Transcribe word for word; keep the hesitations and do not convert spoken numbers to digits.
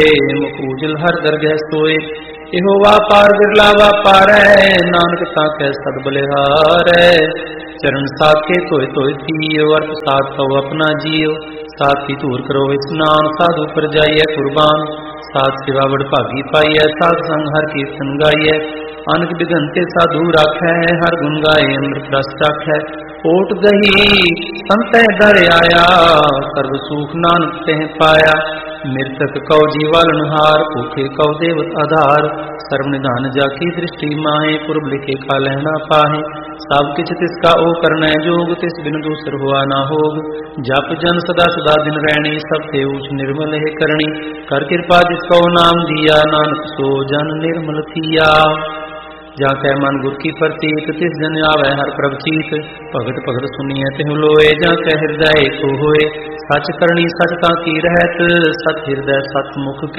मुख उजल हर दरगह सोए। इहो वापार बिरला वापार है, नानक ताकै सद बलिहार है। चरण साखे धोए धोए थीओ, अर्थ साध कहो अपना जियो। साथ ही धूर करो स्नान, साधु पर जाइए कुर्बान। साध सेवा बड़ भागी पाइए, साध संग हर कीर्तन गाइए। अनक बिघंते साधु राखै, हर गुण गाए अमृत रस चाखै। ओट दही संतै दर आया, सर्व सुख नानक तेह पाया। मृतक कौ जीवालनहार, भूखे कौ देवत आधार। सर्व निधान जाकी दृष्टि माहे, पुरब लिखे का लहना पाहे। सब किछ तिसका ओ करनै जोग, तिस बिन दूसर हुआ ना होग। जप जन सदा सदा दिन रहनी, सब ते ऊच निर्मल है करणी। कर कृपा जिसको नाम दिया, नानक सो जन निर्मल थिया। जाकै मन गुर की प्रतीत, तिस जन आवे हर प्रभ चीत। भगत भगत सुनिए तिहु लोए, जाकै हृदय को होए। सच करनी सच ताकी रहत, सच हृदय सत मुख